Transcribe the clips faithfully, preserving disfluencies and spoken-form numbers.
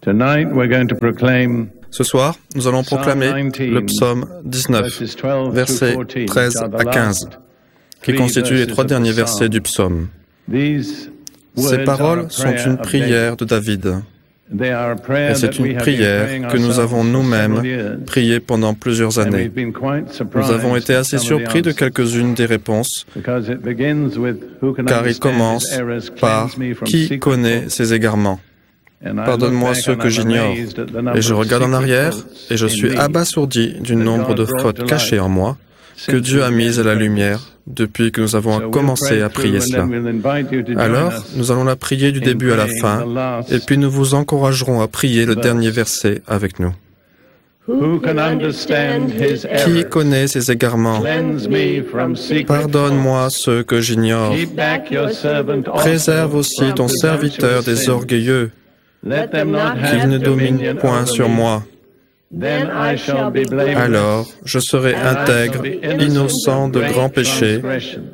Ce soir, nous allons proclamer le psaume dix-neuf, versets treize à quinze, qui constituent les trois derniers versets du psaume. Ces paroles sont une prière de David. Et c'est une prière que nous avons nous-mêmes priée pendant plusieurs années. Nous avons été assez surpris de quelques-unes des réponses, car il commence par « Qui connaît ces égarements ?» Pardonne-moi ceux que j'ignore. Et je regarde en arrière et je suis abasourdi du nombre de fautes cachées en moi que Dieu a mises à la lumière depuis que nous avons commencé à prier cela. Alors, nous allons la prier du début à la fin et puis nous vous encouragerons à prier le dernier verset avec nous. Qui connaît ces égarements? Pardonne-moi ceux que j'ignore. Préserve aussi ton serviteur des orgueilleux, qu'il ne domine point sur moi. Alors, je serai intègre, innocent de grands péchés.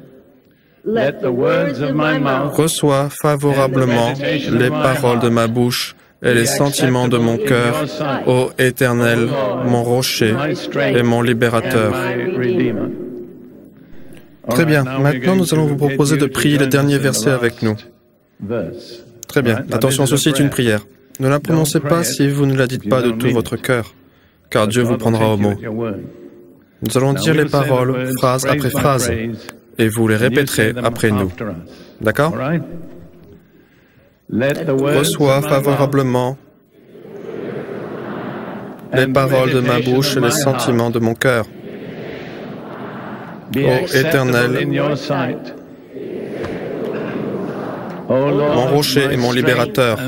Reçois favorablement les paroles de ma bouche et les sentiments de mon cœur, ô Éternel, mon rocher et mon libérateur. Très bien. Maintenant, nous allons vous proposer de prier le dernier verset avec nous. Très bien. Attention, ceci est une prière. Ne la prononcez pas si vous ne la dites pas de tout votre cœur, car Dieu vous prendra au mot. Nous allons dire les paroles, phrase après phrase, et vous les répéterez après nous. D'accord? Reçois favorablement les paroles de ma bouche et les sentiments de mon cœur. Ô Éternel, mon rocher et mon libérateur.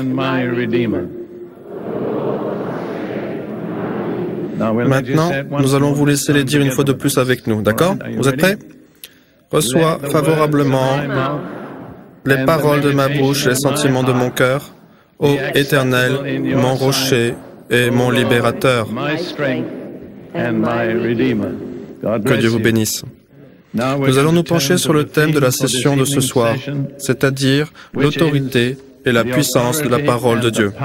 Maintenant, nous allons vous laisser les dire une fois de plus avec nous, d'accord? Vous êtes prêts? Reçois favorablement les paroles de ma bouche et les sentiments de mon cœur, ô Éternel, mon rocher et mon libérateur. Que Dieu vous bénisse. Nous allons nous pencher sur le thème de la session de ce soir, c'est-à-dire l'autorité et la puissance de la parole de Dieu.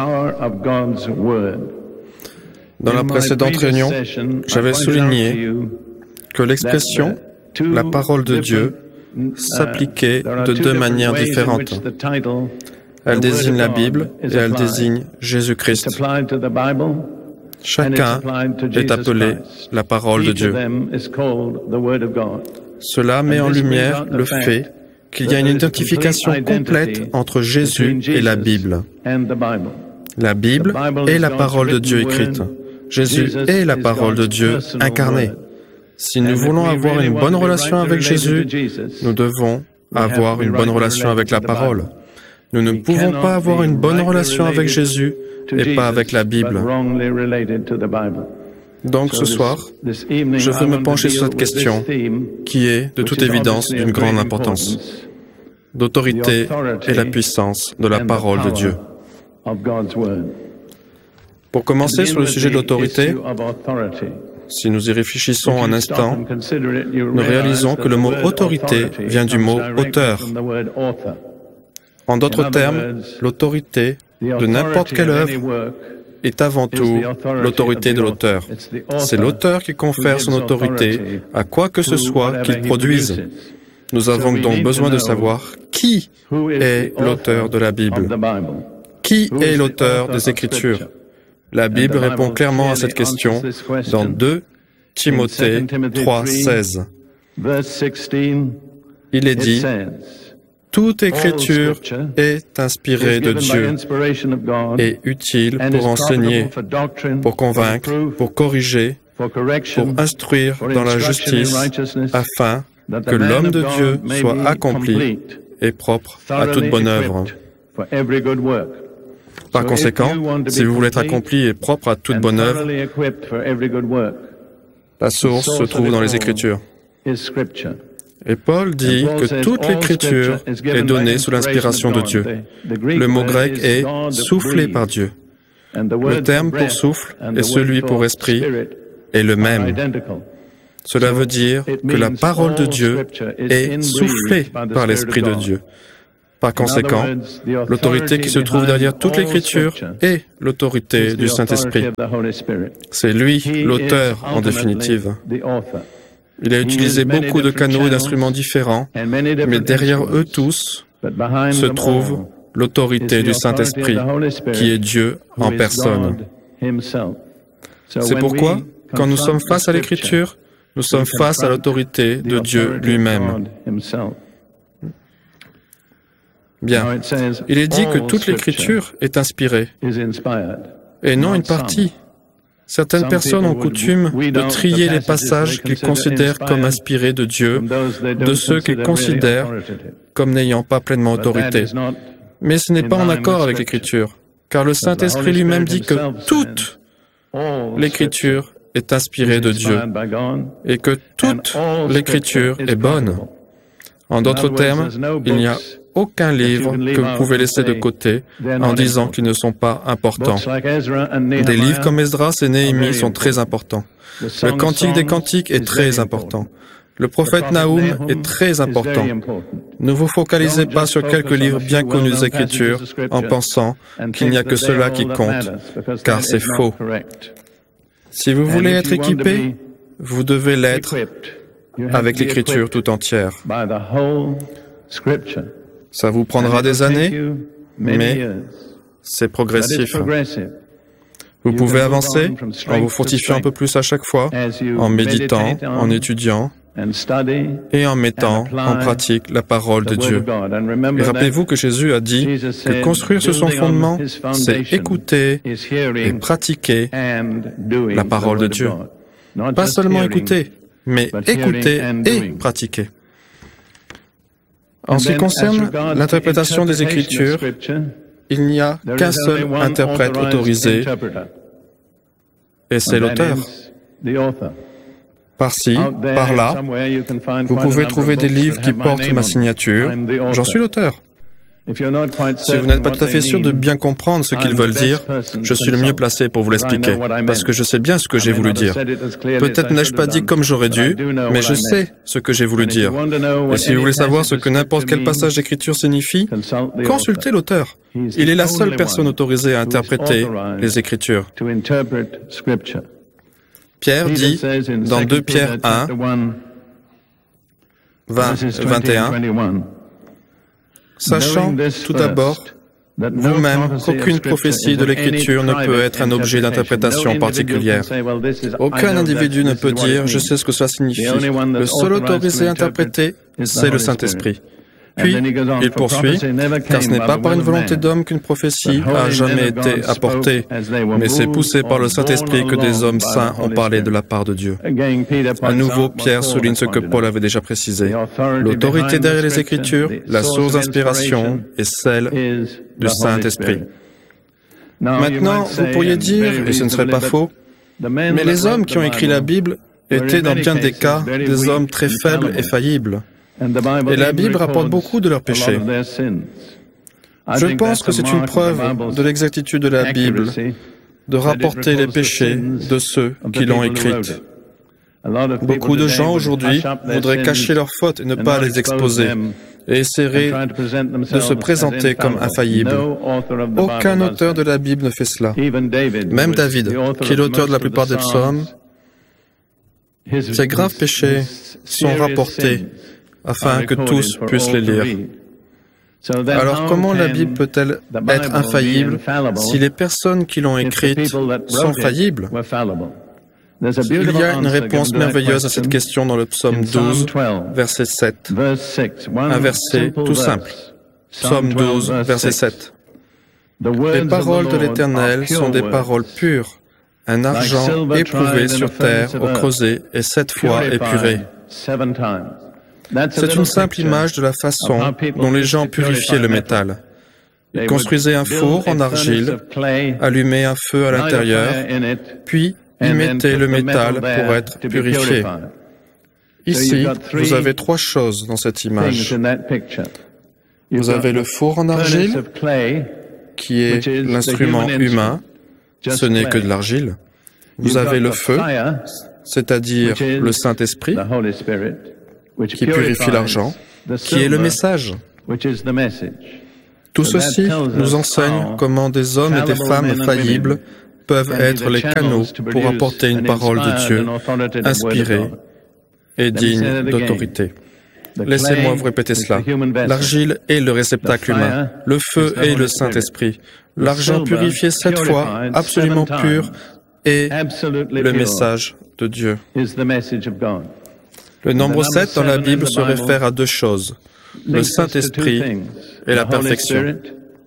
Dans la précédente réunion, j'avais souligné que l'expression « la parole de Dieu » s'appliquait de deux manières différentes. Elle désigne la Bible et elle désigne Jésus-Christ. Chacun est appelé la parole de Dieu. Cela met en lumière le fait qu'il y a une identification complète entre Jésus et la Bible. La Bible est la parole de Dieu écrite. Jésus est la parole de Dieu incarnée. Si nous voulons avoir une bonne relation avec Jésus, nous devons avoir une bonne relation avec la parole. Nous ne pouvons pas avoir une bonne relation avec Jésus et pas avec la Bible. Donc ce soir, je veux me pencher sur cette question qui est, de toute évidence, d'une grande importance. L'autorité et la puissance de la parole de Dieu. Pour commencer sur le sujet de l'autorité, si nous y réfléchissons un instant, nous réalisons que le mot « autorité » vient du mot « auteur ». En d'autres termes, l'autorité de n'importe quelle œuvre est avant tout l'autorité de l'auteur. C'est l'auteur qui confère son autorité à quoi que ce soit qu'il produise. Nous avons donc besoin de savoir qui est l'auteur de la Bible. Qui est l'auteur des Écritures? La Bible répond clairement à cette question dans deux Timothée trois, seize. Il est dit: toute Écriture est inspirée de Dieu et utile pour enseigner, pour convaincre, pour corriger, pour instruire dans la justice, afin que l'homme de Dieu soit accompli et propre à toute bonne œuvre. Par conséquent, si vous voulez être accompli et propre à toute bonne œuvre, la source se trouve dans les Écritures. Et Paul dit que toute l'Écriture est donnée sous l'inspiration de Dieu. Le mot grec est « soufflé par Dieu ». Le terme pour souffle et celui pour esprit est le même. Cela veut dire que la parole de Dieu est soufflée par l'Esprit de Dieu. Par conséquent, l'autorité qui se trouve derrière toute l'Écriture est l'autorité du Saint-Esprit. C'est lui, l'auteur, en définitive. Il a utilisé beaucoup de canaux et d'instruments différents, mais derrière eux tous se trouve l'autorité du Saint-Esprit, qui est Dieu en personne. C'est pourquoi, quand nous sommes face à l'Écriture, nous sommes face à l'autorité de Dieu lui-même. Bien, il est dit que toute l'Écriture est inspirée, et non une partie. Certaines personnes ont coutume de trier les passages qu'ils considèrent comme inspirés de Dieu, de ceux qu'ils considèrent comme n'ayant pas pleinement autorité. Mais ce n'est pas en accord avec l'Écriture, car le Saint-Esprit lui-même dit que toute l'Écriture est inspirée de Dieu, et que toute l'Écriture est bonne. En d'autres termes, il n'y a aucun livre que vous pouvez laisser de côté en disant qu'ils ne sont pas importants. Des livres comme Esdras et Néhémie sont très importants. Le Cantique des Cantiques est très important. Le prophète Naoum est très important. Ne vous focalisez pas sur quelques livres bien connus des Écritures en pensant qu'il n'y a que cela qui compte, car c'est faux. Si vous voulez être équipé, vous devez l'être avec l'Écriture tout entière. Ça vous prendra des années, mais c'est progressif. Vous pouvez avancer en vous fortifiant un peu plus à chaque fois, en méditant, en étudiant et en mettant en pratique la parole de Dieu. Et rappelez-vous que Jésus a dit que construire sur son fondement, c'est écouter et pratiquer la parole de Dieu. Pas seulement écouter, mais écouter et pratiquer. En ce qui concerne l'interprétation des Écritures, il n'y a qu'un seul interprète autorisé, et c'est l'auteur. Par-ci, par-là, vous pouvez trouver des livres qui portent ma signature. J'en suis l'auteur. Si vous n'êtes pas tout à fait sûr de bien comprendre ce qu'ils veulent dire, je suis le mieux placé pour vous l'expliquer, parce que je sais bien ce que j'ai voulu dire. Peut-être n'ai-je pas dit comme j'aurais dû, mais je sais ce que j'ai voulu dire. Et si vous voulez savoir ce que n'importe quel passage d'écriture signifie, consultez l'auteur. Il est la seule personne autorisée à interpréter les Écritures. Pierre dit, dans deux Pierre un, vingt, vingt et un, sachant tout d'abord vous-même qu'aucune prophétie de l'Écriture ne peut être un objet d'interprétation particulière. Aucun individu ne peut dire « je sais ce que cela signifie ». Le seul autorisé à interpréter, c'est le Saint-Esprit. Puis, il poursuit, car ce n'est pas par une volonté d'homme qu'une prophétie a jamais été apportée, mais c'est poussé par le Saint-Esprit que des hommes saints ont parlé de la part de Dieu. À nouveau, Pierre souligne ce que Paul avait déjà précisé. L'autorité derrière les Écritures, la source d'inspiration, est celle du Saint-Esprit. Maintenant, vous pourriez dire, et ce ne serait pas faux, mais les hommes qui ont écrit la Bible étaient dans bien des cas des hommes très faibles et faillibles. Et la Bible rapporte beaucoup de leurs péchés. Je pense que c'est une preuve de l'exactitude de la Bible de rapporter les péchés de ceux qui l'ont écrite. Beaucoup de gens aujourd'hui voudraient cacher leurs fautes et ne pas les exposer, et essaieraient de se présenter comme infaillibles. Aucun auteur de la Bible ne fait cela. Même David, qui est l'auteur de la plupart des psaumes, ses graves péchés sont rapportés afin que tous puissent les lire. Alors comment la Bible peut-elle être infaillible si les personnes qui l'ont écrite sont faillibles? Il y a une réponse merveilleuse à cette question dans le psaume douze, verset sept. Un verset tout simple. Psaume douze, verset sept. Les paroles de l'Éternel sont des paroles pures, un argent éprouvé sur terre au creuset et sept fois épuré. C'est une simple image de la façon dont les gens purifiaient le métal. Ils construisaient un four en argile, allumaient un feu à l'intérieur, puis y mettaient le métal pour être purifié. Ici, vous avez trois choses dans cette image. Vous avez le four en argile, qui est l'instrument humain, ce n'est que de l'argile. Vous avez le feu, c'est-à-dire le Saint-Esprit, qui purifie l'argent, qui est le message. Tout ceci nous enseigne comment des hommes et des femmes faillibles peuvent être les canaux pour apporter une parole de Dieu inspirée et digne d'autorité. Laissez-moi vous répéter cela. L'argile est le réceptacle humain, le feu est le Saint-Esprit, l'argent purifié sept fois, absolument pur, est le message de Dieu. Le nombre sept dans la Bible se réfère à deux choses, le Saint-Esprit et la perfection.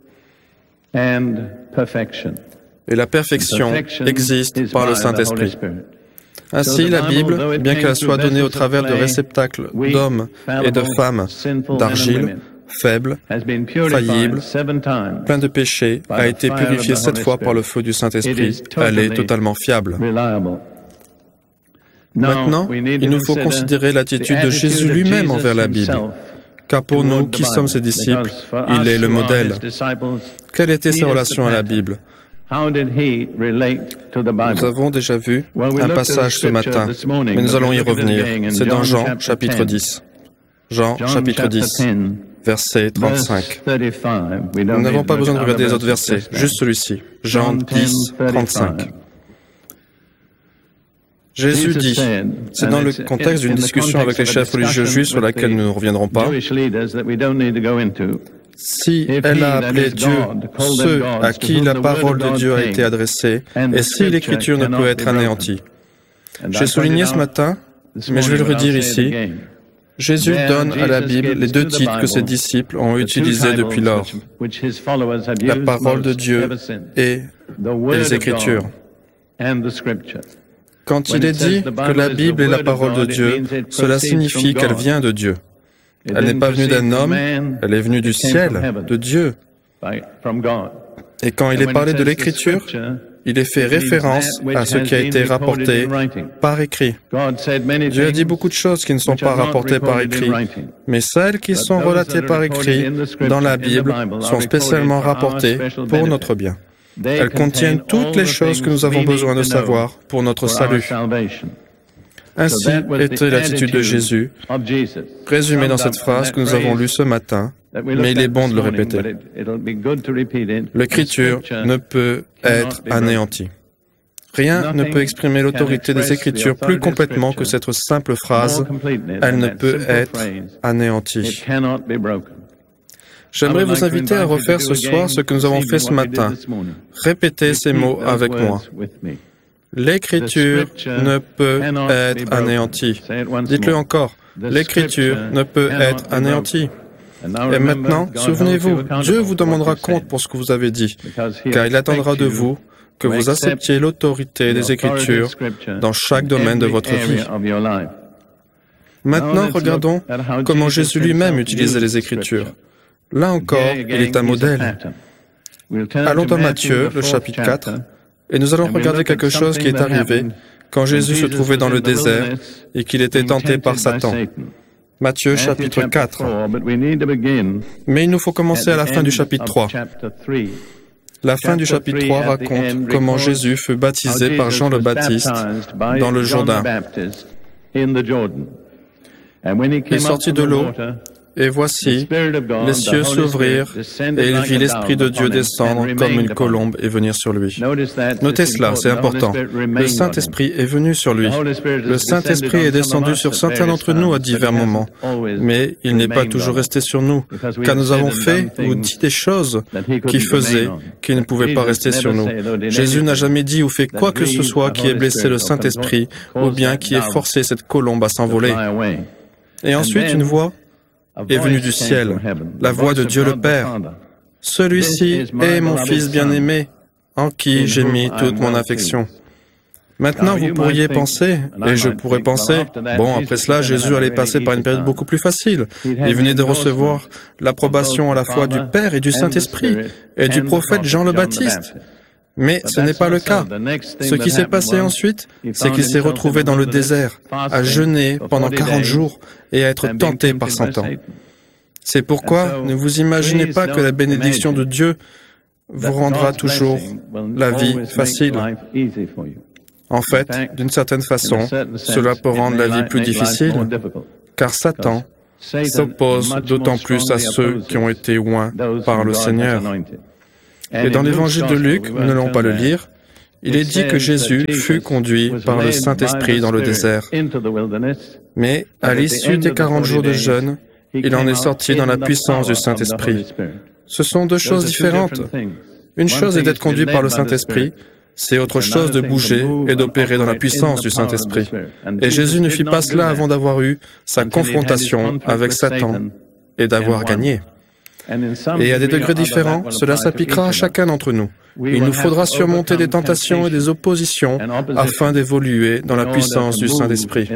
Et la perfection existe par le Saint-Esprit. Ainsi, la Bible, bien qu'elle soit donnée au travers de réceptacles d'hommes et de femmes, d'argile, faibles, faillibles, plein de péchés, a été purifiée sept fois par le feu du Saint-Esprit. Elle est totalement fiable. Maintenant, il nous faut considérer l'attitude de Jésus lui-même envers la Bible. Car pour nous, qui sommes ses disciples, il est le modèle. Quelle était sa relation à la Bible? Nous avons déjà vu un passage ce matin, mais nous allons y revenir. C'est dans Jean, chapitre dix. Jean, chapitre dix, verset trente-cinq. Nous n'avons pas besoin de regarder les autres versets, juste celui-ci. Jean dix, trente-cinq. Jésus dit, c'est dans le contexte d'une discussion avec les chefs religieux juifs sur laquelle nous ne reviendrons pas, si elle a appelé Dieu ceux à qui la parole de Dieu a été adressée, et si l'Écriture ne peut être anéantie. J'ai souligné ce matin, mais je vais le redire ici, Jésus donne à la Bible les deux titres que ses disciples ont utilisés depuis lors, la parole de Dieu et les Écritures. Quand il est dit que la Bible est la parole de Dieu, cela signifie qu'elle vient de Dieu. Elle n'est pas venue d'un homme, elle est venue du ciel, de Dieu. Et quand il est parlé de l'Écriture, il est fait référence à ce qui a été rapporté par écrit. Dieu a dit beaucoup de choses qui ne sont pas rapportées par écrit, mais celles qui sont relatées par écrit dans la Bible sont spécialement rapportées pour notre bien. Elles contiennent toutes les choses que nous avons besoin de savoir pour notre salut. Ainsi était l'attitude de Jésus, résumée dans cette phrase que nous avons lue ce matin, mais il est bon de le répéter. L'Écriture ne peut être anéantie. Rien ne peut exprimer l'autorité des Écritures plus complètement que cette simple phrase « Elle ne peut être anéantie ». J'aimerais vous inviter à refaire ce soir ce que nous avons fait ce matin. Répétez ces mots avec moi. L'Écriture ne peut être anéantie. Dites-le encore. L'Écriture ne peut être anéantie. Et maintenant, souvenez-vous, Dieu vous demandera compte pour ce que vous avez dit, car il attendra de vous que vous acceptiez l'autorité des Écritures dans chaque domaine de votre vie. Maintenant, regardons comment Jésus lui-même utilisait les Écritures. Là encore, il est un modèle. Allons dans Matthieu, le chapitre quatre, et nous allons regarder quelque chose qui est arrivé quand Jésus se trouvait dans le désert et qu'il était tenté par Satan. Matthieu, chapitre quatre. Mais il nous faut commencer à la fin du chapitre trois. La fin du chapitre trois raconte comment Jésus fut baptisé par Jean le Baptiste dans le Jourdain. Il sortit de l'eau, et voici, les cieux s'ouvrirent, et il vit l'Esprit de Dieu descendre comme une colombe et venir sur lui. Notez cela, c'est important. Le Saint-Esprit est venu sur lui. Le Saint-Esprit est descendu sur certains d'entre nous à divers moments, mais il n'est pas toujours resté sur nous, car nous avons fait ou dit des choses qui faisaient qu'il ne pouvait pas rester sur nous. Jésus n'a jamais dit ou fait quoi que ce soit qui ait blessé le Saint-Esprit, ou bien qui ait forcé cette colombe à s'envoler. Et ensuite, une voix est venu du ciel, la voix de Dieu le Père. Celui-ci est mon Fils bien-aimé, en qui j'ai mis toute mon affection. Maintenant, vous pourriez penser, et je pourrais penser, bon, après cela, Jésus allait passer par une période beaucoup plus facile. Il venait de recevoir l'approbation à la fois du Père et du Saint-Esprit, et du prophète Jean le Baptiste. Mais ce n'est pas le cas. Ce qui s'est passé ensuite, c'est qu'il s'est retrouvé dans le désert, à jeûner pendant quarante jours et à être tenté par Satan. C'est pourquoi ne vous imaginez pas que la bénédiction de Dieu vous rendra toujours la vie facile. En fait, d'une certaine façon, cela peut rendre la vie plus difficile, car Satan s'oppose d'autant plus à ceux qui ont été oints par le Seigneur. Et dans l'évangile de Luc, nous n'allons pas le lire, il est dit que Jésus fut conduit par le Saint-Esprit dans le désert. Mais à l'issue des quarante jours de jeûne, il en est sorti dans la puissance du Saint-Esprit. Ce sont deux choses différentes. Une chose est d'être conduit par le Saint-Esprit, c'est autre chose de bouger et d'opérer dans la puissance du Saint-Esprit. Et Jésus ne fit pas cela avant d'avoir eu sa confrontation avec Satan et d'avoir gagné. Et à des degrés différents, cela s'appliquera à chacun d'entre nous. Il nous faudra surmonter des tentations et des oppositions afin d'évoluer dans la puissance du Saint-Esprit.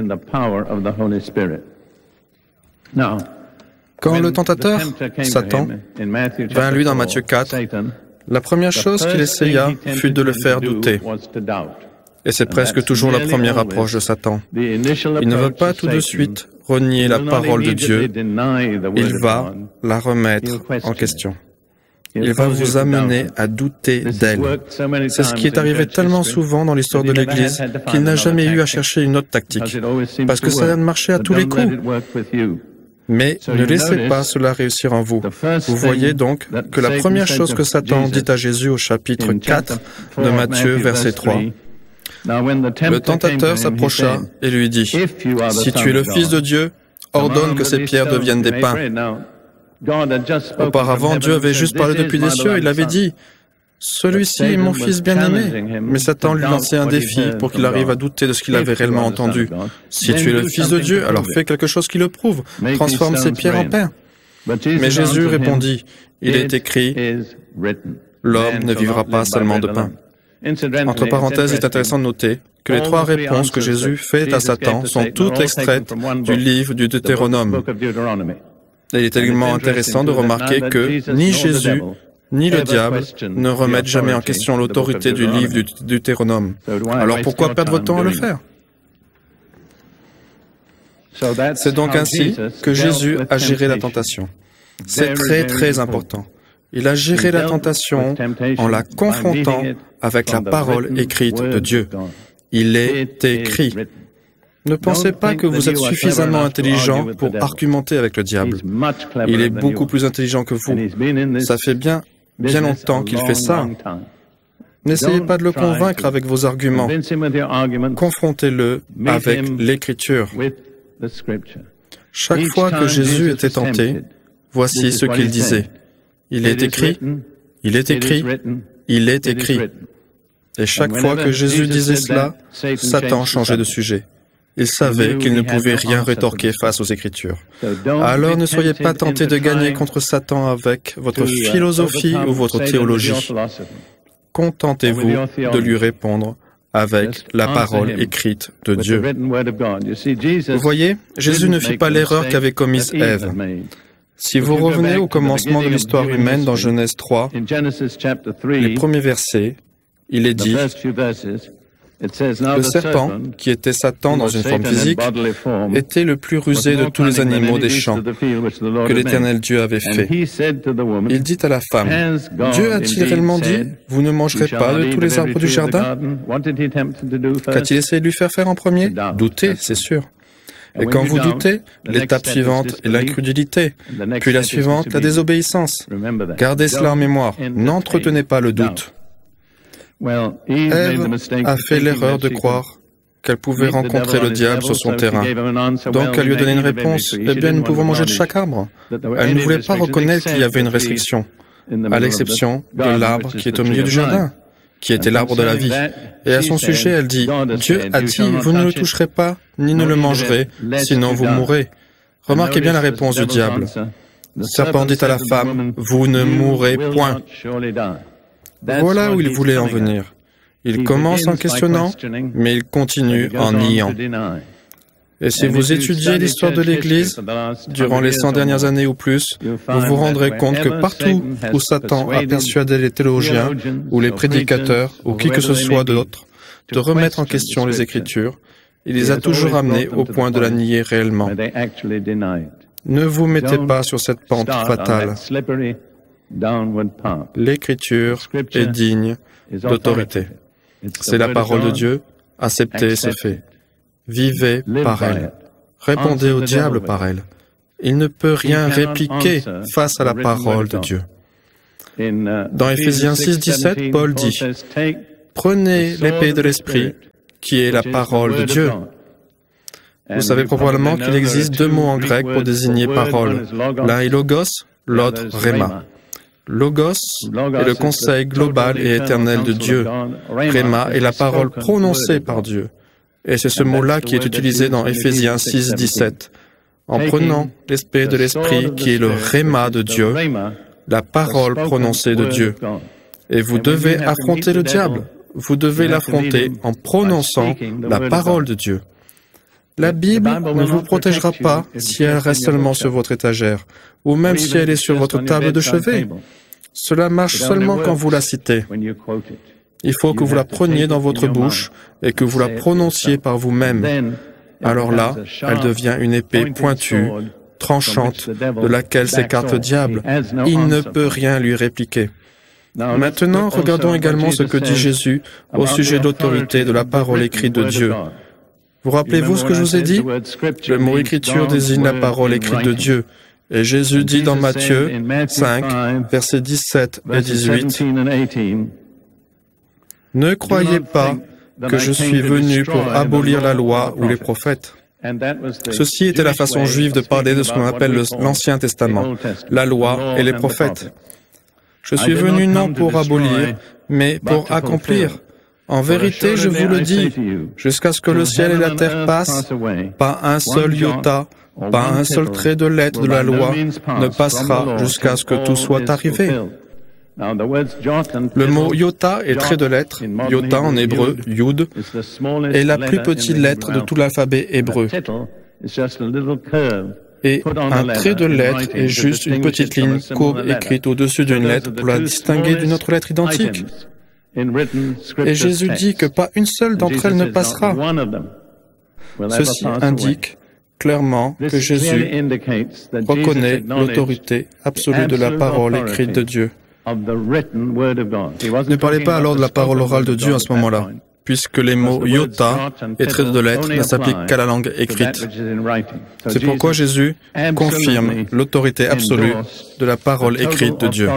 Quand le tentateur, Satan, vint à lui dans Matthieu quatre, la première chose qu'il essaya fut de le faire douter. Et c'est presque toujours la première approche de Satan. Il ne va pas tout de suite renier la parole de Dieu, il va la remettre en question. Il va vous amener à douter d'elle. C'est ce qui est arrivé tellement souvent dans l'histoire de l'Église qu'il n'a jamais eu à chercher une autre tactique, parce que ça marchait à tous les coups. Mais ne laissez pas cela réussir en vous. Vous voyez donc que la première chose que Satan dit à Jésus au chapitre quatre de Matthieu, verset trois, le tentateur s'approcha et lui dit, « Si tu es le Fils de Dieu, ordonne que ces pierres deviennent des pains. » Auparavant, Dieu avait juste parlé depuis des cieux, il avait dit, « Celui-ci est mon Fils bien-aimé. » Mais Satan lui lançait un défi pour qu'il arrive à douter de ce qu'il avait réellement entendu. « Si tu es le Fils de Dieu, alors fais quelque chose qui le prouve. Transforme ces pierres en pain. » Mais Jésus répondit, « Il est écrit, l'homme ne vivra pas seulement de pain. » Entre parenthèses, il est intéressant de noter que les trois réponses que Jésus fait à Satan sont toutes extraites du livre du Deutéronome. Et il est également intéressant de remarquer que ni Jésus ni le diable ne remettent jamais en question l'autorité du livre du Deutéronome. Alors pourquoi perdre votre temps à le faire? C'est donc ainsi que Jésus a géré la tentation. C'est très très important. Il a géré la tentation en la confrontant avec la parole écrite de Dieu. Il est écrit. Ne pensez pas que vous êtes suffisamment intelligent pour argumenter avec le diable. Il est beaucoup plus intelligent que vous. Ça fait bien, bien longtemps qu'il fait ça. N'essayez pas de le convaincre avec vos arguments. Confrontez-le avec l'Écriture. Chaque fois que Jésus était tenté, voici ce qu'il disait. Il est écrit, il est écrit, il est écrit. Et chaque fois que Jésus disait cela, Satan changeait de sujet. Il savait qu'il ne pouvait rien rétorquer face aux Écritures. Alors ne soyez pas tentés de gagner contre Satan avec votre philosophie ou votre théologie. Contentez-vous de lui répondre avec la parole écrite de Dieu. Vous voyez, Jésus ne fit pas l'erreur qu'avait commise Ève. Si vous revenez au commencement de l'histoire humaine dans Genèse trois, les premiers versets, il est dit, le serpent, qui était Satan dans une forme physique, était le plus rusé de tous les animaux des champs que l'Éternel Dieu avait fait. Il dit à la femme, « Dieu a-t-il réellement dit, vous ne mangerez pas de tous les arbres du jardin ?» Qu'a-t-il essayé de lui faire faire en premier? Douter, c'est sûr. Et quand vous doutez, l'étape suivante est l'incrédulité, puis la suivante, la désobéissance. Gardez cela en mémoire, n'entretenez pas le doute. Ève a fait l'erreur de croire qu'elle pouvait rencontrer le diable sur son terrain. Donc, elle lui a donné une réponse, « Eh bien, nous pouvons manger de chaque arbre. » Elle ne voulait pas reconnaître qu'il y avait une restriction, à l'exception de l'arbre qui est au milieu du jardin, qui était l'arbre de la vie. Et à son sujet, elle dit, « Dieu a dit, vous ne le toucherez pas, ni ne le mangerez, sinon vous mourrez. » Remarquez bien la réponse du diable. Le serpent dit à la femme, « Vous ne mourrez point. » Voilà où il voulait en venir. Il commence en questionnant, mais il continue en niant. Et si vous étudiez l'histoire de l'Église, durant les cent dernières années ou plus, vous vous rendrez compte que partout où Satan a persuadé les théologiens, ou les prédicateurs, ou qui que ce soit d'autre, de remettre en question les Écritures, il les a toujours amenés au point de la nier réellement. Ne vous mettez pas sur cette pente fatale. L'Écriture est digne d'autorité. C'est la parole de Dieu, acceptez ces faits. Vivez par elle. Répondez au diable par elle. Il ne peut rien répliquer face à la parole de Dieu. Dans Éphésiens six, dix-sept, Paul dit « Prenez l'épée de l'Esprit, qui est la parole de Dieu. » Vous savez probablement qu'il existe deux mots en grec pour désigner parole. L'un est logos, l'autre rhéma. Logos est le conseil global et éternel de Dieu. Rhéma est la parole prononcée par Dieu. Et c'est ce mot-là qui est utilisé dans Éphésiens six, dix-sept. En prenant l'esprit de l'Esprit, qui est le rhéma de Dieu, la parole prononcée de Dieu. Et vous devez affronter le diable. Vous devez l'affronter en prononçant la parole de Dieu. La Bible ne vous protégera pas si elle reste seulement sur votre étagère, ou même si elle est sur votre table de chevet. Cela marche seulement quand vous la citez. Il faut que vous la preniez dans votre bouche et que vous la prononciez par vous-même. Alors là, elle devient une épée pointue, tranchante, de laquelle s'écarte le diable. Il ne peut rien lui répliquer. Maintenant, regardons également ce que dit Jésus au sujet de l'autorité de la parole écrite de Dieu. Vous rappelez-vous ce que je vous ai dit? Le mot écriture désigne la parole écrite de Dieu. Et Jésus dit dans Matthieu cinq, versets dix-sept et dix-huit, « Ne croyez pas que je suis venu pour abolir la loi ou les prophètes. » Ceci était la façon juive de parler de ce qu'on appelle l'Ancien Testament, la loi et les prophètes. Je suis venu non pour abolir, mais pour accomplir. En vérité, je vous le dis, jusqu'à ce que le ciel et la terre passent, pas un seul iota, pas un seul trait de lettre de la loi ne passera jusqu'à ce que tout soit arrivé. Le mot iota est trait de lettre, iota en hébreu, yud, est la plus petite lettre de tout l'alphabet hébreu. Et un trait de lettre est juste une petite ligne courbe écrite au-dessus d'une lettre pour la distinguer d'une autre lettre identique. Et Jésus dit que pas une seule d'entre elles ne passera. Ceci indique clairement que Jésus reconnaît l'autorité absolue de la parole écrite de Dieu. Ne parlez pas alors de la parole orale de Dieu à ce moment-là, puisque les mots iota et trait de lettre ne s'appliquent qu'à la langue écrite. C'est pourquoi Jésus confirme l'autorité absolue de la parole écrite de Dieu.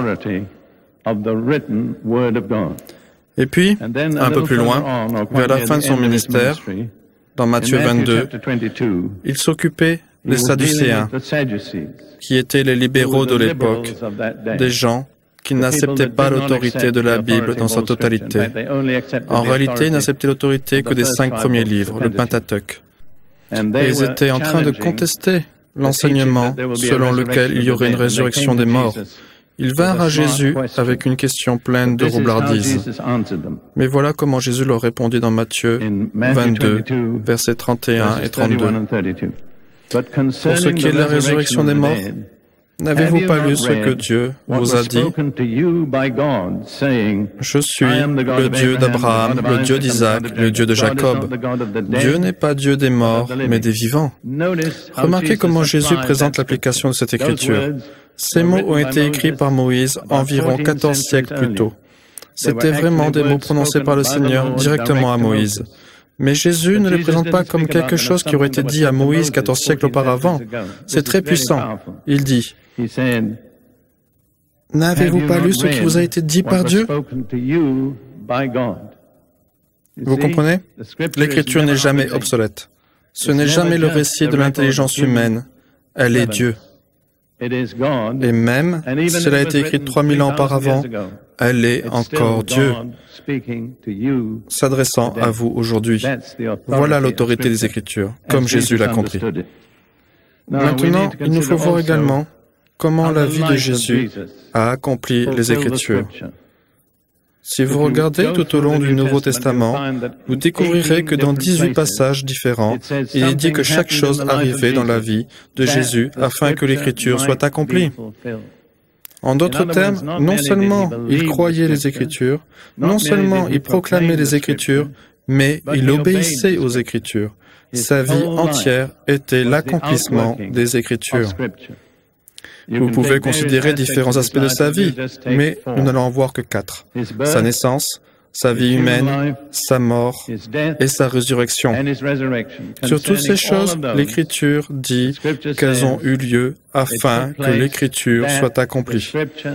Et puis, un peu plus loin, vers la fin de son ministère, dans Matthieu vingt-deux, il s'occupait des Sadducéens, qui étaient les libéraux de l'époque, des gens qui n'acceptaient pas l'autorité de la Bible dans sa totalité. En réalité, ils n'acceptaient l'autorité que des cinq premiers livres, le Pentateuque. Et ils étaient en train de contester l'enseignement selon lequel il y aurait une résurrection des morts. Ils vinrent à Jésus avec une question pleine de roublardise. Mais voilà comment Jésus leur répondit dans Matthieu vingt-deux, versets trente et un et trente-deux. Pour ce qui est de la résurrection des morts, n'avez-vous pas lu ce que Dieu vous a dit? Je suis le Dieu d'Abraham, le Dieu d'Isaac, le Dieu de Jacob. Dieu n'est pas Dieu des morts, mais des vivants. Remarquez comment Jésus présente l'application de cette écriture. Ces mots ont été écrits par Moïse environ quatorze siècles plus tôt. C'étaient vraiment des mots prononcés par le Seigneur directement à Moïse. Mais Jésus ne les présente pas comme quelque chose qui aurait été dit à Moïse quatorze siècles auparavant. C'est très puissant. Il dit, « N'avez-vous pas lu ce qui vous a été dit par Dieu ?» Vous comprenez? L'Écriture n'est jamais obsolète. Ce n'est jamais le récit de l'intelligence humaine. Elle est Dieu. Et même si elle a été écrite trois mille ans auparavant, elle est encore Dieu, s'adressant à vous aujourd'hui. Voilà l'autorité des Écritures, comme Jésus l'a compris. Maintenant, il nous faut voir également comment la vie de Jésus a accompli les Écritures. Si vous regardez tout au long du Nouveau Testament, vous découvrirez que dans dix-huit passages différents, il est dit que chaque chose arrivait dans la vie de Jésus afin que l'Écriture soit accomplie. En d'autres termes, non seulement il croyait les Écritures, non seulement il proclamait les Écritures, mais il obéissait aux Écritures. Sa vie entière était l'accomplissement des Écritures. Vous pouvez considérer différents aspects de sa vie, mais nous n'allons en voir que quatre. Sa naissance, sa vie humaine, sa mort et sa résurrection. Sur toutes ces choses, l'Écriture dit qu'elles ont eu lieu afin que l'Écriture soit accomplie.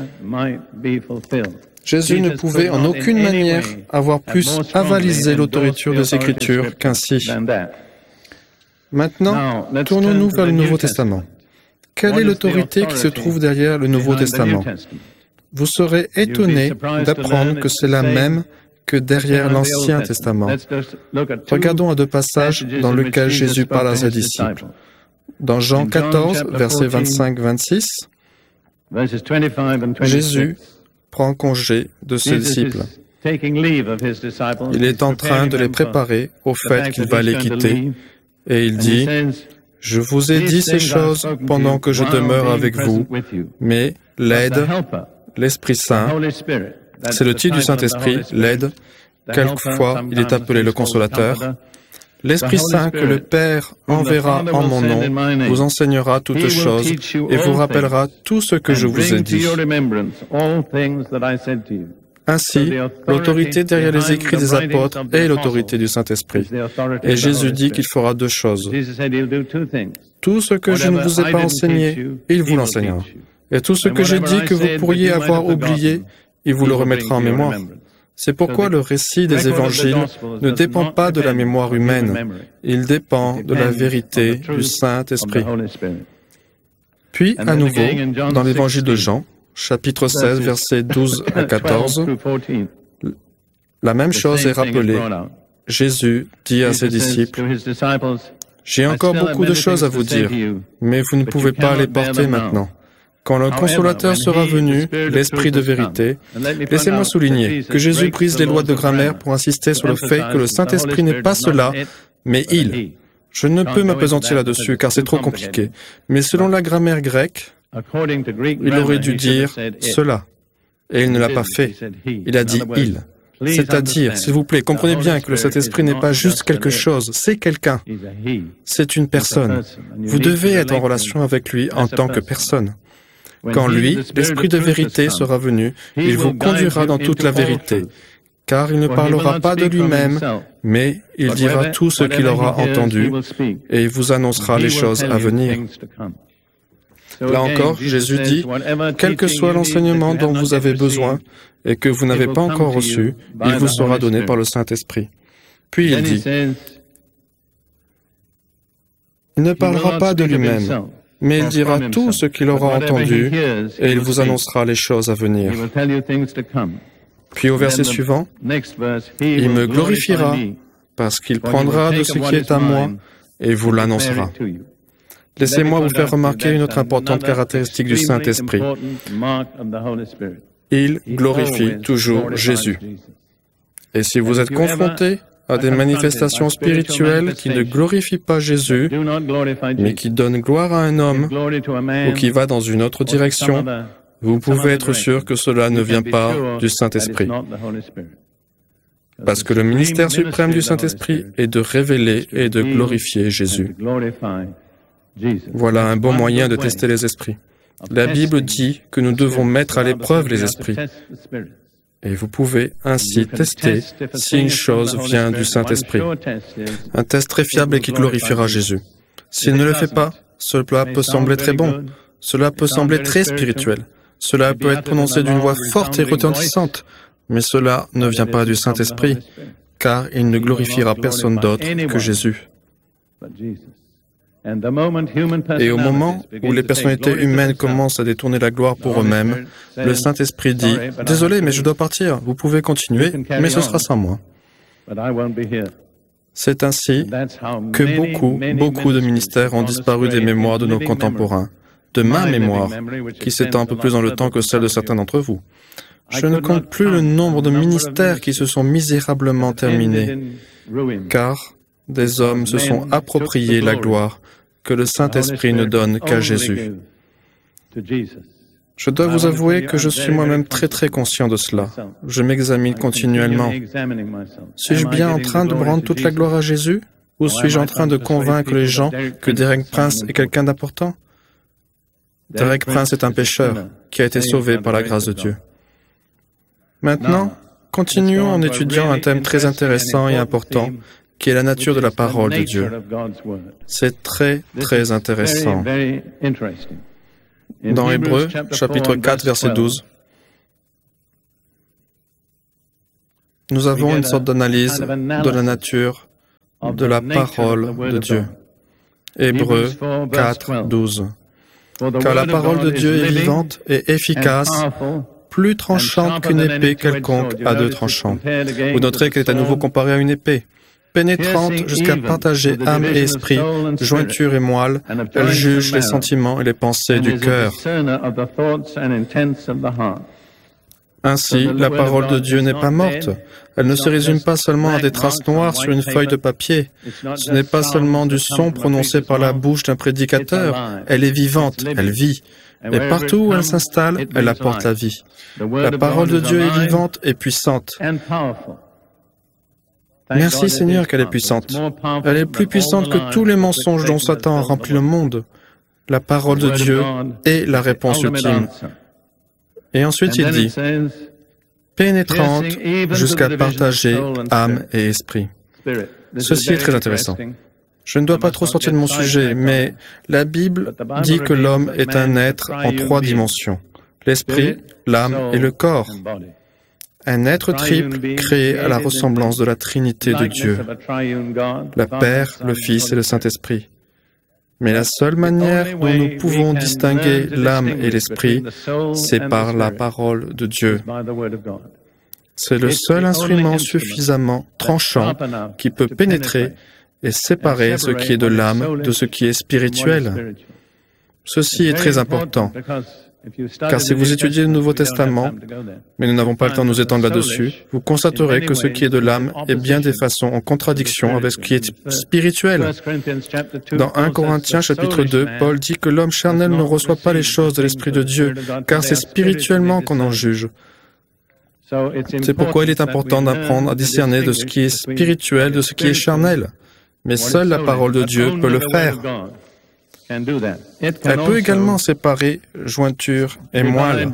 Jésus ne pouvait en aucune manière avoir plus avalisé l'autorité des Écritures qu'ainsi. Maintenant, tournons-nous vers le Nouveau Testament. Quelle est l'autorité qui se trouve derrière le Nouveau Testament? Vous serez étonnés d'apprendre que c'est la même que derrière l'Ancien Testament. Regardons à deux passages dans lesquels Jésus parle à ses disciples. Dans Jean quatorze, versets vingt-cinq à vingt-six, Jésus prend congé de ses disciples. Il est en train de les préparer au fait qu'il va les quitter, et il dit, « Je vous ai dit ces choses pendant que je demeure avec vous, mais l'aide, l'Esprit Saint, c'est le titre du Saint-Esprit, l'aide, quelquefois il est appelé le Consolateur, l'Esprit Saint que le Père enverra en mon nom vous enseignera toutes choses et vous rappellera tout ce que je vous ai dit. » Ainsi, l'autorité derrière les écrits des apôtres est l'autorité du Saint-Esprit. Et Jésus dit qu'il fera deux choses. Tout ce que je ne vous ai pas enseigné, il vous l'enseignera. Et tout ce que j'ai dit que vous pourriez avoir oublié, il vous le remettra en mémoire. C'est pourquoi le récit des évangiles ne dépend pas de la mémoire humaine, il dépend de la vérité du Saint-Esprit. Puis, à nouveau, dans l'évangile de Jean, chapitre seize, versets douze à quatorze, la même chose est rappelée. Jésus dit à ses disciples, « J'ai encore beaucoup de choses à vous dire, mais vous ne pouvez pas les porter maintenant. Quand le Consolateur sera venu, l'Esprit de vérité, laissez-moi souligner que Jésus brise les lois de grammaire pour insister sur le fait que le Saint-Esprit n'est pas cela, mais il. Je ne peux m'appesantir là-dessus car c'est trop compliqué, mais selon la grammaire grecque, il aurait dû dire cela, et il ne l'a pas fait. Il a dit il. C'est-à-dire, s'il vous plaît, comprenez bien que le Saint-Esprit n'est pas juste quelque chose, c'est quelqu'un. C'est une personne. Vous devez être en relation avec lui en tant que personne. Quand lui, l'Esprit de vérité, sera venu, il vous conduira dans toute la vérité, car il ne parlera pas de lui-même, mais il dira tout ce qu'il aura entendu, et il vous annoncera les choses à venir. Là encore, Jésus dit, quel que soit l'enseignement dont vous avez besoin et que vous n'avez pas encore reçu, il vous sera donné par le Saint-Esprit. Puis il dit, il ne parlera pas de lui-même, mais il dira tout ce qu'il aura entendu et il vous annoncera les choses à venir. Puis au verset suivant, il me glorifiera parce qu'il prendra de ce qui est à moi et vous l'annoncera. Laissez-moi vous faire remarquer une autre importante caractéristique du Saint-Esprit. Il glorifie toujours Jésus. Et si vous êtes confronté à des manifestations spirituelles qui ne glorifient pas Jésus, mais qui donnent gloire à un homme ou qui va dans une autre direction, vous pouvez être sûr que cela ne vient pas du Saint-Esprit. Parce que le ministère suprême du Saint-Esprit est de révéler et de glorifier Jésus. Voilà un bon moyen de tester les esprits. La Bible dit que nous devons mettre à l'épreuve les esprits. Et vous pouvez ainsi tester si une chose vient du Saint-Esprit. Un test très fiable et qui glorifiera Jésus. S'il ne le fait pas, cela peut sembler très bon. Cela peut sembler très spirituel. Cela peut être prononcé d'une voix forte et retentissante. Mais cela ne vient pas du Saint-Esprit, car il ne glorifiera personne d'autre que Jésus. Et au moment où les personnalités humaines commencent à détourner la gloire pour eux-mêmes, le Saint-Esprit dit « Désolé, mais je dois partir. Vous pouvez continuer, mais ce sera sans moi. » C'est ainsi que beaucoup, beaucoup de ministères ont disparu des mémoires de nos contemporains, de ma mémoire, qui s'étend un peu plus dans le temps que celle de certains d'entre vous. Je ne compte plus le nombre de ministères qui se sont misérablement terminés, car des hommes se sont appropriés la gloire que le Saint-Esprit ne donne qu'à Jésus. Je dois vous avouer que je suis moi-même très très conscient de cela. Je m'examine continuellement. Suis-je bien en train de rendre toute la gloire à Jésus? Ou suis-je en train de convaincre les gens que Derek Prince est quelqu'un d'important? Derek Prince est un pécheur qui a été sauvé par la grâce de Dieu. Maintenant, Continuons en étudiant un thème très intéressant et important, qui est la nature de la parole de Dieu. C'est très, très intéressant. Dans Hébreux, chapitre quatre, verset douze, nous avons une sorte d'analyse de la nature de la parole de Dieu. Hébreux quatre, douze. Car la parole de Dieu est vivante et efficace, plus tranchante qu'une épée quelconque à deux tranchants. Vous noterez qu'elle est à nouveau comparée à une épée. Pénétrante jusqu'à partager âme et esprit, jointure et moelle, elle juge les sentiments et les pensées du cœur. Ainsi, la parole de Dieu n'est pas morte. Elle ne se résume pas seulement à des traces noires sur une feuille de papier. Ce n'est pas seulement du son prononcé par la bouche d'un prédicateur. Elle est vivante, elle vit. Et partout où elle s'installe, elle apporte la vie. La parole de Dieu est vivante et puissante. Merci Seigneur qu'elle est puissante. Elle est plus puissante que tous les mensonges dont Satan a rempli le monde. La parole de Dieu est la réponse ultime. Et ensuite il dit, pénétrante jusqu'à partager âme et esprit. Ceci est très intéressant. Je ne dois pas trop sortir de mon sujet, mais la Bible dit que l'homme est un être en trois dimensions. L'esprit, l'âme et le corps. Un être triple créé à la ressemblance de la Trinité de Dieu, la Père, le Fils et le Saint-Esprit. Mais la seule manière dont nous pouvons distinguer l'âme et l'esprit, c'est par la parole de Dieu. C'est le seul instrument suffisamment tranchant qui peut pénétrer et séparer ce qui est de l'âme de ce qui est spirituel. Ceci est très important. Car si vous étudiez le Nouveau Testament, mais nous n'avons pas le temps de nous étendre là-dessus, vous constaterez que ce qui est de l'âme est bien des façons en contradiction avec ce qui est spirituel. Dans un Corinthiens chapitre deux, Paul dit que l'homme charnel ne reçoit pas les choses de l'Esprit de Dieu, car c'est spirituellement qu'on en juge. C'est pourquoi il est important d'apprendre à discerner de ce qui est spirituel de ce qui est charnel. Mais seule la parole de Dieu peut le faire. Elle peut également séparer jointure et moelle.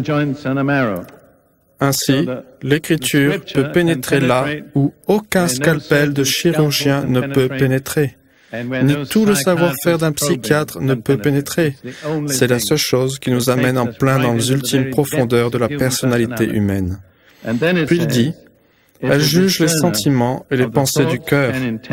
Ainsi, l'Écriture peut pénétrer là où aucun scalpel de chirurgien ne peut pénétrer, ni tout le savoir-faire d'un psychiatre ne peut pénétrer. C'est la seule chose qui nous amène en plein dans les ultimes profondeurs de la personnalité humaine. Puis il dit, elle juge les sentiments et les pensées du cœur.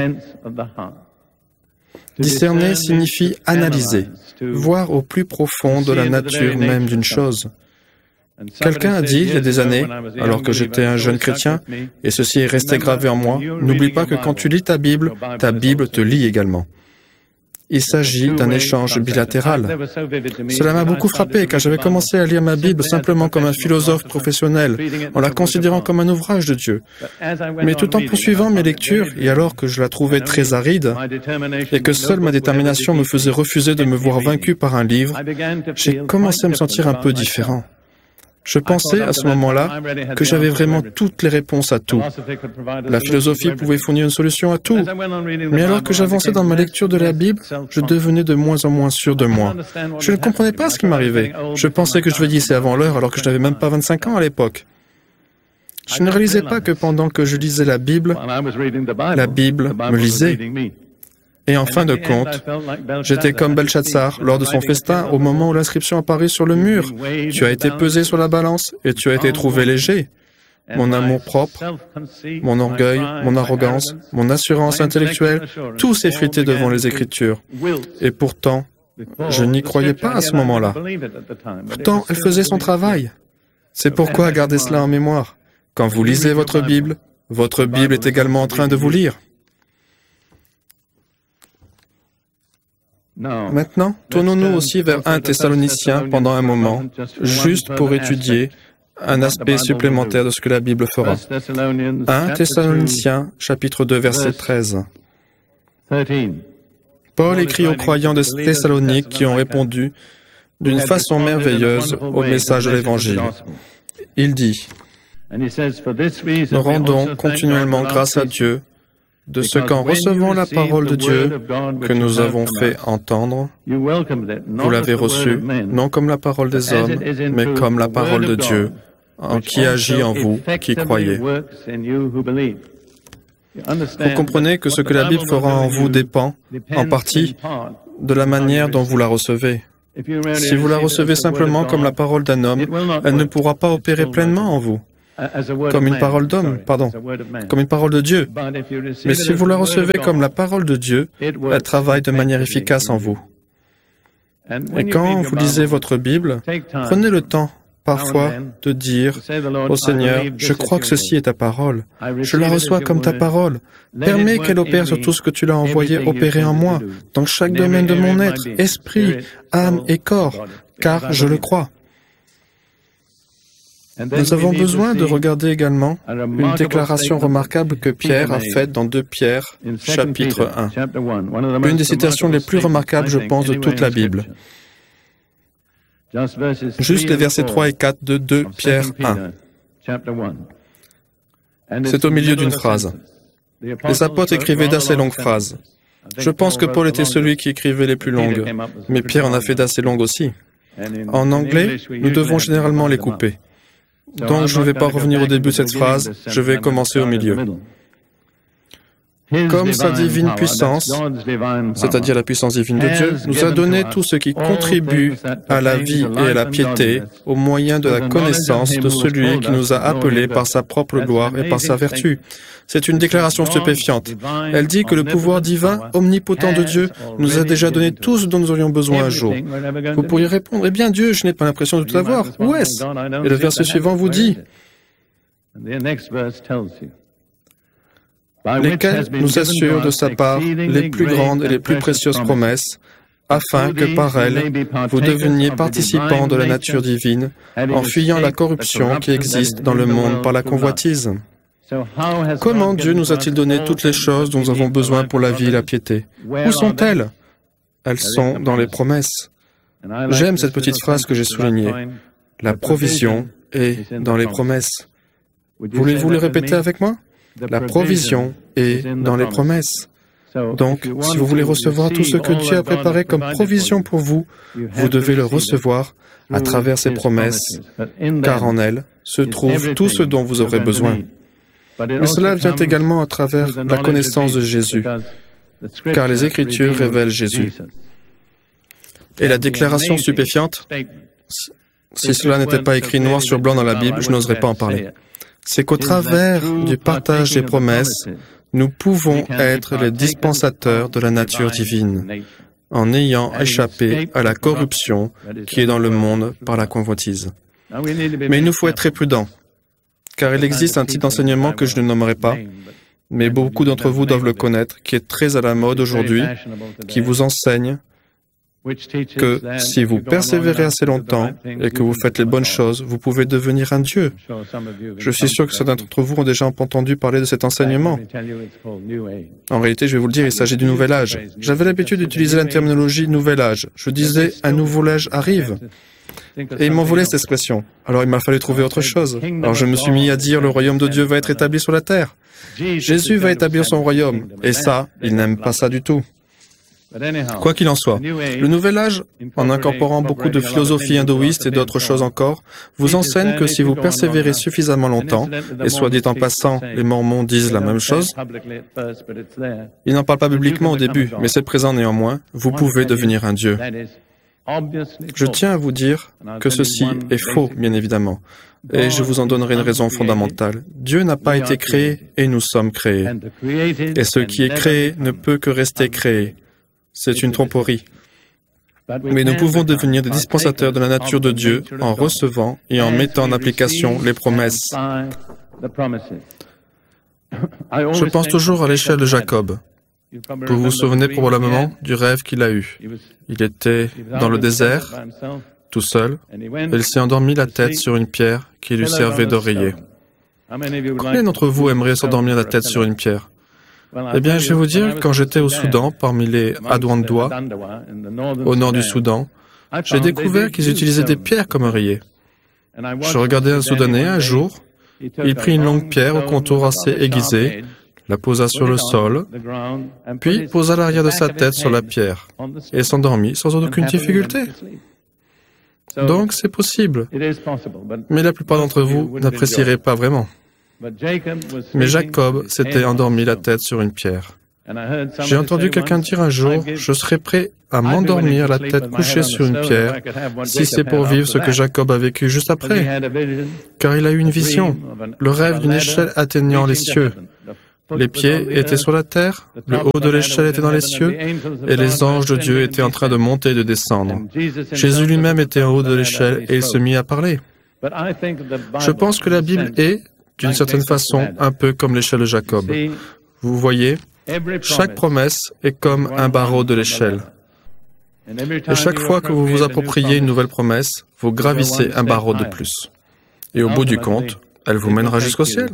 Discerner signifie analyser, voir au plus profond de la nature même d'une chose. Quelqu'un a dit il y a des années, alors que j'étais un jeune chrétien, et ceci est resté gravé en moi, n'oublie pas que quand tu lis ta Bible, ta Bible te lit également. Il s'agit d'un échange bilatéral. Cela m'a beaucoup frappé car j'avais commencé à lire ma Bible simplement comme un philosophe professionnel, en la considérant comme un ouvrage de Dieu. Mais tout en poursuivant mes lectures, et alors que je la trouvais très aride, et que seule ma détermination me faisait refuser de me voir vaincu par un livre, j'ai commencé à me sentir un peu différent. Je pensais à ce moment-là que j'avais vraiment toutes les réponses à tout. La philosophie pouvait fournir une solution à tout. Mais alors que j'avançais dans ma lecture de la Bible, je devenais de moins en moins sûr de moi. Je ne comprenais pas ce qui m'arrivait. Je pensais que je vieillissais avant l'heure alors que je n'avais même pas vingt-cinq ans à l'époque. Je ne réalisais pas que pendant que je lisais la Bible, la Bible me lisait. Et en fin de compte, j'étais comme Belshazzar lors de son festin au moment où l'inscription apparut sur le mur. Tu as été pesé sur la balance et tu as été trouvé léger. Mon amour-propre, mon orgueil, mon arrogance, mon assurance intellectuelle, tout s'effritait devant les Écritures. Et pourtant, je n'y croyais pas à ce moment-là. Pourtant, elle faisait son travail. C'est pourquoi gardez cela en mémoire. Quand vous lisez votre Bible, votre Bible est également en train de vous lire. Maintenant, tournons-nous aussi vers un Thessaloniciens pendant un moment, juste pour étudier un aspect supplémentaire de ce que la Bible fera. un Thessaloniciens, chapitre deux, verset treize. Paul écrit aux croyants de Thessalonique qui ont répondu d'une façon merveilleuse au message de l'Évangile. Il dit, « Nous rendons continuellement grâce à Dieu de ce qu'en recevant la parole de Dieu que nous avons fait entendre, vous l'avez reçue, non comme la parole des hommes, mais comme la parole de Dieu, en qui agit en vous, qui croyez. Vous comprenez que ce que la Bible fera en vous dépend, en partie, de la manière dont vous la recevez. Si vous la recevez simplement comme la parole d'un homme, elle ne pourra pas opérer pleinement en vous. Comme une parole d'homme, pardon, comme une parole de Dieu. Mais si vous la recevez comme la parole de Dieu, elle travaille de manière efficace en vous. Et quand vous lisez votre Bible, prenez le temps, parfois, de dire au Seigneur, « Je crois que ceci est ta parole. Je la reçois comme ta parole. Permets qu'elle opère sur tout ce que tu l'as envoyé opérer en moi, dans chaque domaine de mon être, esprit, âme et corps, car je le crois. » Nous avons besoin de regarder également une déclaration remarquable que Pierre a faite dans deux Pierre, chapitre un. Une des citations les plus remarquables, je pense, de toute la Bible. Juste les versets trois et quatre de deux Pierre un. C'est au milieu d'une phrase. Les apôtres écrivaient d'assez longues phrases. Je pense que Paul était celui qui écrivait les plus longues, mais Pierre en a fait d'assez longues aussi. En anglais, nous devons généralement les couper. Donc, je ne vais pas revenir au début de cette phrase, je vais commencer au milieu. Comme sa divine puissance, c'est-à-dire la puissance divine de Dieu, nous a donné tout ce qui contribue à la vie et à la piété au moyen de la connaissance de celui qui nous a appelés par sa propre gloire et par sa vertu. C'est une déclaration stupéfiante. Elle dit que le pouvoir divin, omnipotent de Dieu, nous a déjà donné tout ce dont nous aurions besoin un jour. Vous pourriez répondre, « Eh bien Dieu, je n'ai pas l'impression de tout avoir. Où est-ce » Et le verset suivant vous dit, lesquels nous assurent de sa part les plus grandes et les plus précieuses promesses, afin que par elles, vous deveniez participants de la nature divine, en fuyant la corruption qui existe dans le monde par la convoitise. Comment Dieu nous a-t-il donné toutes les choses dont nous avons besoin pour la vie et la piété? Où sont-elles? Elles sont dans les promesses. J'aime cette petite phrase que j'ai soulignée. La provision est dans les promesses. Voulez-vous le répéter avec moi? La provision est dans les promesses. Donc, si vous voulez recevoir tout ce que Dieu a préparé comme provision pour vous, vous devez le recevoir à travers ses promesses, car en elles se trouve tout ce dont vous aurez besoin. Mais cela vient également à travers la connaissance de Jésus, car les Écritures révèlent Jésus. Et la déclaration stupéfiante, si cela n'était pas écrit noir sur blanc dans la Bible, je n'oserais pas en parler. C'est qu'au travers du partage des promesses, nous pouvons être les dispensateurs de la nature divine, en ayant échappé à la corruption qui est dans le monde par la convoitise. Mais il nous faut être très prudents, car il existe un type d'enseignement que je ne nommerai pas, mais beaucoup d'entre vous doivent le connaître, qui est très à la mode aujourd'hui, qui vous enseigne que si vous persévérez assez longtemps et que vous faites les bonnes choses, vous pouvez devenir un Dieu. Je suis sûr que certains d'entre vous ont déjà entendu parler de cet enseignement. En réalité, je vais vous le dire, il s'agit du nouvel âge. J'avais l'habitude d'utiliser la terminologie « nouvel âge ». Je disais « un nouveau âge arrive ». Et ils m'en voulaient cette expression. Alors il m'a fallu trouver autre chose. Alors je me suis mis à dire « le royaume de Dieu va être établi sur la terre ». Jésus va établir son royaume. Et ça, ils n'aiment pas ça du tout. Quoi qu'il en soit, le nouvel âge, en incorporant beaucoup de philosophie hindouiste et d'autres choses encore, vous enseigne que si vous persévérez suffisamment longtemps, et soit dit en passant, les Mormons disent la même chose, ils n'en parlent pas publiquement au début, mais c'est présent néanmoins, vous pouvez devenir un Dieu. Je tiens à vous dire que ceci est faux, bien évidemment, et je vous en donnerai une raison fondamentale. Dieu n'a pas été créé et nous sommes créés. Et ce qui est créé ne peut que rester créé. C'est une tromperie. Mais nous pouvons devenir des dispensateurs de la nature de Dieu en recevant et en mettant en application les promesses. Je pense toujours à l'échelle de Jacob. Vous vous souvenez probablement du rêve qu'il a eu. Il était dans le désert, tout seul, et il s'est endormi la tête sur une pierre qui lui servait d'oreiller. Combien d'entre vous aimeraient s'endormir la tête sur une pierre? Eh bien, je vais vous dire, quand j'étais au Soudan, parmi les Adwandois, au nord du Soudan, j'ai découvert qu'ils utilisaient des pierres comme oreiller. Je regardais un Soudanais un jour, il prit une longue pierre au contour assez aiguisé, la posa sur le sol, puis posa l'arrière de sa tête sur la pierre, et s'endormit sans aucune difficulté. Donc c'est possible, mais la plupart d'entre vous n'apprécieraient pas vraiment. Mais Jacob s'était endormi la tête sur une pierre. J'ai entendu quelqu'un dire un jour, « Je serais prêt à m'endormir la tête couchée sur une pierre si c'est pour vivre ce que Jacob a vécu juste après. » Car il a eu une vision, le rêve d'une échelle atteignant les cieux. Les pieds étaient sur la terre, le haut de l'échelle était dans les cieux, et les anges de Dieu étaient en train de monter et de descendre. Jésus lui-même était en haut de l'échelle et il se mit à parler. Je pense que la Bible est, d'une certaine façon, un peu comme l'échelle de Jacob. Vous voyez, chaque promesse est comme un barreau de l'échelle. Et chaque fois que vous vous appropriez une nouvelle promesse, vous gravissez un barreau de plus. Et au bout du compte, elle vous mènera jusqu'au ciel.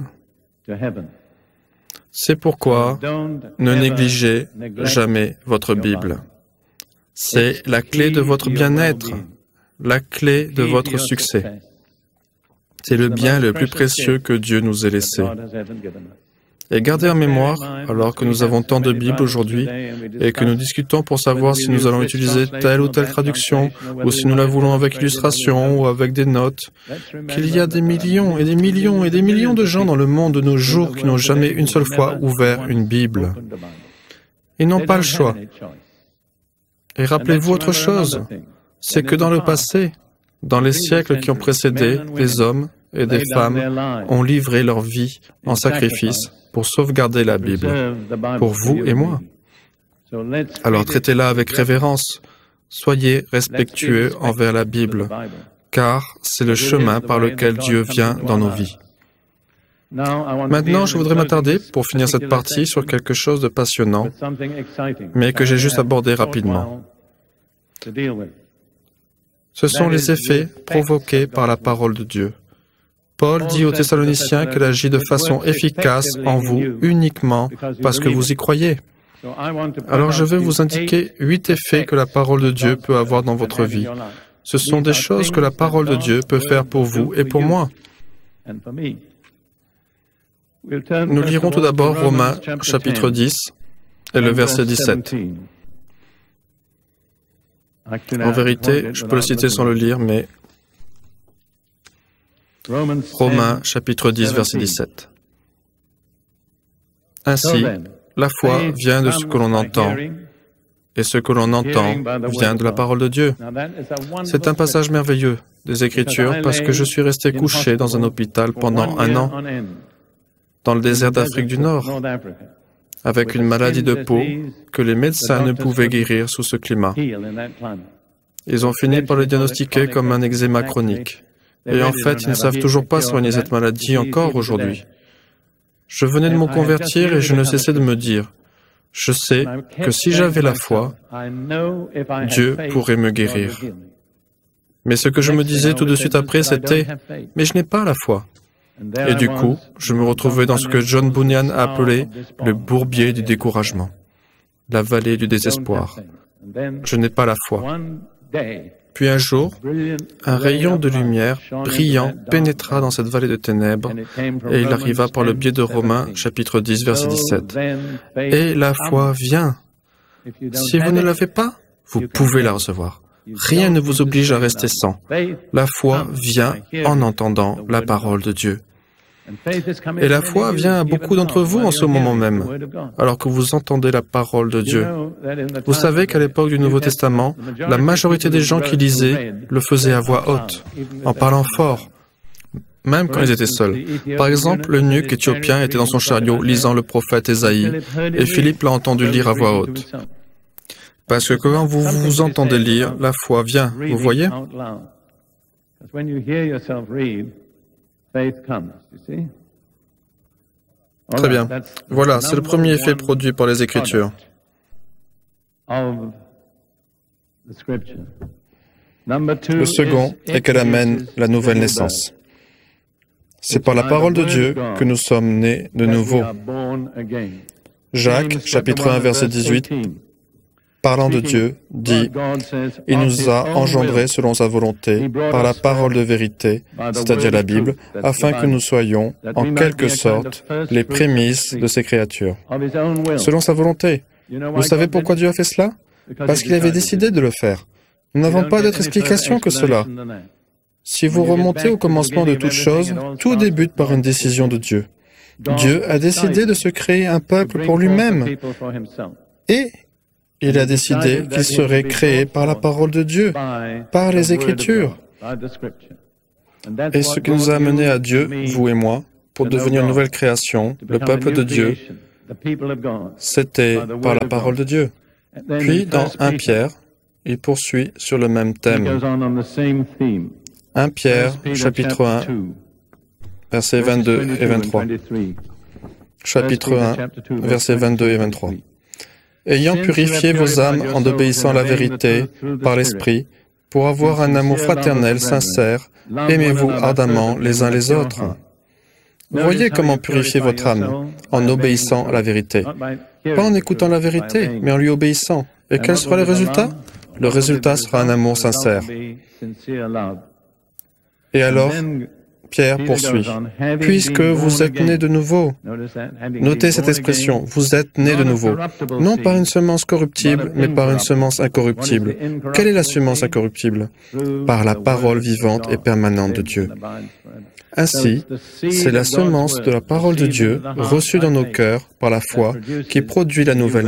C'est pourquoi ne négligez jamais votre Bible. C'est la clé de votre bien-être, la clé de votre succès. C'est le bien le plus précieux que Dieu nous ait laissé. Et gardez en mémoire, alors que nous avons tant de Bibles aujourd'hui et que nous discutons pour savoir si nous allons utiliser telle ou telle traduction, ou si nous la voulons avec illustration ou avec des notes, qu'il y a des millions et des millions et des millions de gens dans le monde de nos jours qui n'ont jamais une seule fois ouvert une Bible. Ils n'ont pas le choix. Et rappelez-vous autre chose, c'est que dans le passé, dans les siècles qui ont précédé, des hommes et des femmes ont livré leur vie en sacrifice pour sauvegarder la Bible, pour vous et moi. Alors traitez-la avec révérence, soyez respectueux envers la Bible, car c'est le chemin par lequel Dieu vient dans nos vies. Maintenant, je voudrais m'attarder, pour finir cette partie, sur quelque chose de passionnant, mais que j'ai juste abordé rapidement. Ce sont les effets provoqués par la parole de Dieu. Paul dit aux Thessaloniciens qu'elle agit de façon efficace en vous uniquement parce que vous y croyez. Alors je vais vous indiquer huit effets que la parole de Dieu peut avoir dans votre vie. Ce sont des choses que la parole de Dieu peut faire pour vous et pour moi. Nous lirons tout d'abord Romains chapitre dix et le verset dix-sept. En vérité, je peux le citer sans le lire, mais Romains chapitre dix, verset dix-sept. Ainsi, la foi vient de ce que l'on entend, et ce que l'on entend vient de la parole de Dieu. C'est un passage merveilleux des Écritures parce que je suis resté couché dans un hôpital pendant un an, dans le désert d'Afrique du Nord, avec une maladie de peau que les médecins ne pouvaient guérir sous ce climat. Ils ont fini par le diagnostiquer comme un eczéma chronique. Et en fait, ils ne savent toujours pas soigner cette maladie encore aujourd'hui. Je venais de me convertir et je ne cessais de me dire, je sais que si j'avais la foi, Dieu pourrait me guérir. Mais ce que je me disais tout de suite après, c'était, mais je n'ai pas la foi. Et du coup, je me retrouvais dans ce que John Bunyan a appelé le bourbier du découragement, la vallée du désespoir. Je n'ai pas la foi. Puis un jour, un rayon de lumière brillant pénétra dans cette vallée de ténèbres et il arriva par le biais de Romains, chapitre dix, verset dix-sept. Et la foi vient. Si vous ne l'avez pas, vous pouvez la recevoir. Rien ne vous oblige à rester sans. La foi vient en entendant la parole de Dieu. Et la foi vient à beaucoup d'entre vous en ce moment même, alors que vous entendez la parole de Dieu. Vous savez qu'à l'époque du Nouveau Testament, la majorité des gens qui lisaient le faisaient à voix haute, en parlant fort, même quand ils étaient seuls. Par exemple, l'eunuque éthiopien était dans son chariot lisant le prophète Ésaïe, et Philippe l'a entendu lire à voix haute. Parce que quand vous vous entendez lire, la foi vient, vous voyez? Très bien. Voilà, c'est le premier effet produit par les Écritures. Le second est qu'elle amène la nouvelle naissance. C'est par la parole de Dieu que nous sommes nés de nouveau. Jacques, chapitre un, verset dix-huit, parlant de Dieu, dit « Il nous a engendrés selon sa volonté, par la parole de vérité, c'est-à-dire la Bible, afin que nous soyons, en quelque sorte, les prémices de ses créatures. » Selon sa volonté. Vous savez pourquoi Dieu a fait cela? Parce qu'il avait décidé de le faire. Nous n'avons pas d'autre explication que cela. Si vous remontez au commencement de toutes choses, tout débute par une décision de Dieu. Dieu a décidé de se créer un peuple pour lui-même. Et il a décidé qu'il serait créé par la parole de Dieu, par les Écritures. Et ce qui nous a amenés à Dieu, vous et moi, pour devenir une nouvelle création, le peuple de Dieu, c'était par la parole de Dieu. Puis, dans Première Pierre, il poursuit sur le même thème. Première Pierre, chapitre un, versets vingt-deux et vingt-trois. Chapitre un, versets vingt-deux et vingt-trois. Ayant purifié vos âmes en obéissant à la vérité par l'Esprit, pour avoir un amour fraternel, sincère, aimez-vous ardemment les uns les autres. Voyez comment purifier votre âme en obéissant à la vérité. Pas en écoutant la vérité, mais en lui obéissant. Et quel sera le résultat? Le résultat sera un amour sincère. Et alors, Pierre poursuit. Puisque vous êtes nés de nouveau. Notez cette expression, vous êtes nés de nouveau. Non par une semence corruptible, mais par une semence incorruptible. Quelle est la semence incorruptible? Par la parole vivante et permanente de Dieu. Ainsi, c'est la semence de la parole de Dieu, reçue dans nos cœurs par la foi, qui produit la nouvelle